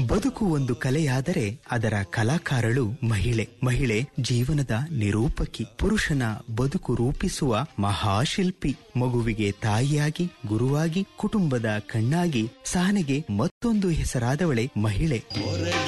ಬದುಕು ಒಂದು ಕಲೆಯಾದರೆ ಅದರ ಕಲಾಕಾರಳು ಮಹಿಳೆ. ಮಹಿಳೆ ಜೀವನದ ನಿರೂಪಕಿ, ಪುರುಷನ ಬದುಕು ರೂಪಿಸುವ ಮಹಾಶಿಲ್ಪಿ. ಮಗುವಿಗೆ ತಾಯಿಯಾಗಿ, ಗುರುವಾಗಿ, ಕುಟುಂಬದ ಕಣ್ಣಾಗಿ, ಸಹನೆಗೆ ಮತ್ತೊಂದು ಹೆಸರಾದವಳೆ ಮಹಿಳೆ.